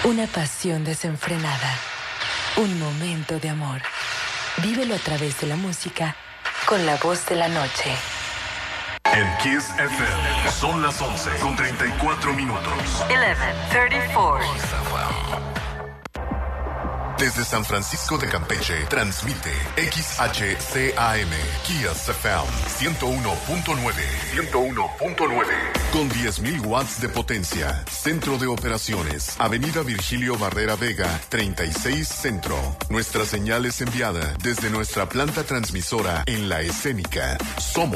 Una pasión desenfrenada. Un momento de amor. Vívelo a través de la música con la voz de la noche. En Kiss FM son las 11:34. 11:34. Desde San Francisco de Campeche, transmite XHCAM, Kiss FM 101.9. 101.9. Con 10.000 watts de potencia. Centro de operaciones. Avenida Virgilio Barrera Vega, 36 Centro. Nuestra señal es enviada desde nuestra planta transmisora en La Escénica. Somos